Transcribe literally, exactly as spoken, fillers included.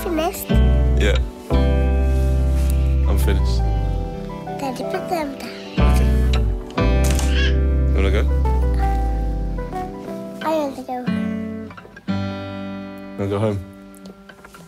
finished? Yeah. I'm finished. Daddy, put them down. Okay. You wanna go? I want to go. Wanna go home?